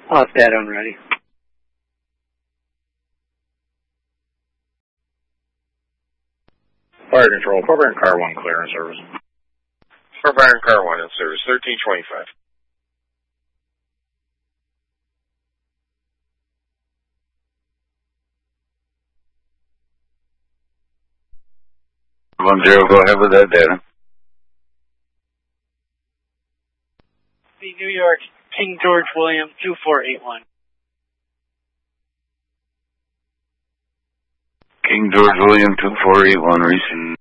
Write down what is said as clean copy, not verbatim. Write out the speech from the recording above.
I'll have that on ready. Fire control, Fort Byron Car 1 clear in service. Fort Byron Car 1 in service, 1325. Go ahead with that data. New York, King George William, 2481. King George William, 2481, reaching